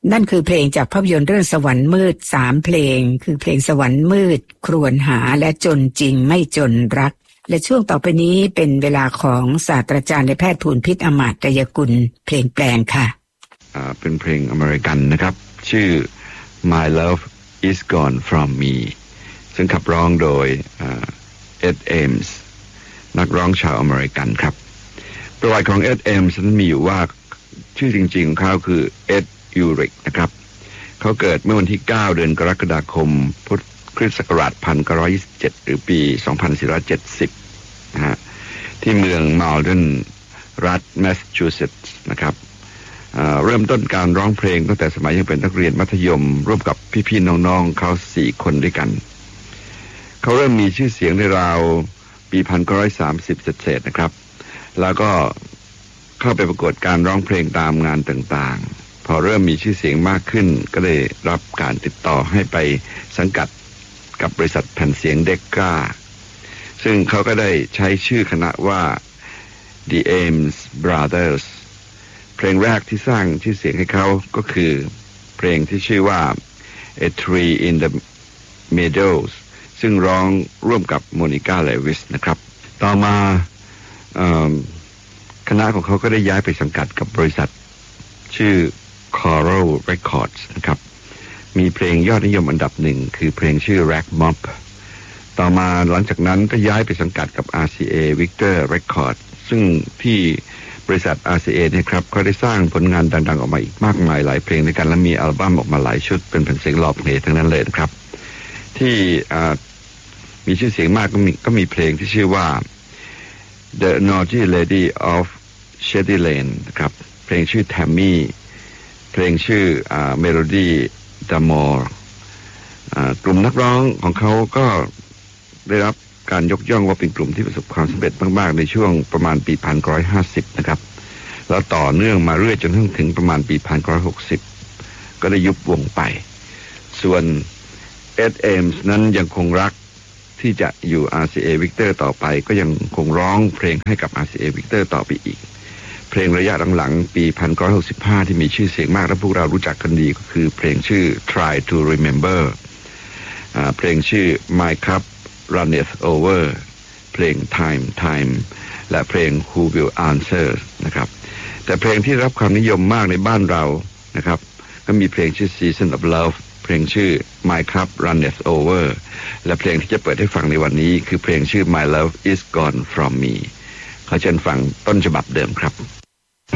นั่นคือเพลงจากภาพยนตร์เรื่องสวรรค์มืด3เพลงคือเพลงสวรรค์มืดครวญหาและจนจริงไม่จนรักและช่วงต่อไปนี้เป็นเวลาของศาสตราจารย์นายแพทย์ภูลพิษอมาตยกุลเพลงแปลงค่ะเป็นเพลงอเมริกันนะครับชื่อ My Love Is Gone From Me ซึ่งขับร้องโดยเอ็ดเอมส์นักร้องชาวอเมริกันครับประวัติของเอ็ดเอมส์นั้นมีอยู่ว่าชื่อจริงๆของเขาคือเอ็ดยูริกนะครับเขาเกิดเมื่อวันที่9เดือนกรกฎาคมพุทธคริสต์ศักราช1927หรือปี2470นะฮะที่เมืองมาลเดนรัฐแมสซาชูเซตส์นะครับเริ่มต้นการร้องเพลงตั้งแต่สมัยยังเป็นนักเรียนมัธยมร่วมกับพี่ๆน้องๆเขา4คนด้วยกันเขาเริ่มมีชื่อเสียงในราวปี1930เศษๆนะครับแล้วก็เข้าไปประกวดการร้องเพลงตามงานต่างๆพอเริ่มมีชื่อเสียงมากขึ้นก็ได้รับการติดต่อให้ไปสังกัดกับบริษัทแผ่นเสียงเด็กก้าซึ่งเขาก็ได้ใช้ชื่อคณะว่า The Ames Brothers เพลงแรกที่สร้างชื่อเสียงให้เขาก็คือเพลงที่ชื่อว่า A Tree in the Meadows ซึ่งร้องร่วมกับโมนิก้าเลวิสนะครับต่อมาคณะของเขาก็ได้ย้ายไปสังกัดกับบริษัทชื่อ Coral Records นะครับมีเพลงยอดนิยมอันดับหนึ่งคือเพลงชื่อ Rag Mob ต่อมาหลังจากนั้นก็ย้ายไปสังกัดกับ RCA Victor Records ซึ่งที่บริษัท RCA เนี่ยครับเขาได้สร้างผลงานดังๆออกมาอีกมากมายหลายเพลงในกันและมีอัลบั้มออกมาหลายชุดเป็นแผ่นเสียงหลอบเพลงทั้งนั้นเลยนะครับที่มีชื่อเสียงมากก็มีเพลงที่ชื่อว่า The Naughty Lady of Shady Lane นะครับเพลงชื่อ Tammy เพลงชื่อMelody D'Amour กลุ่มนักร้องของเขาก็ได้รับการยกย่องว่าเป็นกลุ่มที่ประสบความสำเร็จมากๆในช่วงประมาณปี1950นะครับแล้วต่อเนื่องมาเรื่อยจนถึงประมาณปี1960ก็ได้ยุบวงไปส่วนเอ็ดเอมส์นั้นยังคงรักที่จะอยู่ RCA Victor ต่อไปก็ยังคงร้องเพลงให้กับ RCA Victor ต่อไปอีกเพลงระยะหลังๆปี1965ที่มีชื่อเสียงมากและพวกเรารู้จักกันดีก็คือเพลงชื่อ Try to Remember เพลงชื่อ My Cup Runneth Over เพลง Time และเพลง Who Will Answer นะครับแต่เพลงที่รับความนิยมมากในบ้านเรานะครับก็มีเพลงชื่อ Season of Love เพลงชื่อ My Cup Runneth Over และเพลงที่จะเปิดให้ฟังในวันนี้คือเพลงชื่อ My Love Is Gone From Me ขอเชิญฟังต้นฉบับเดิมครับ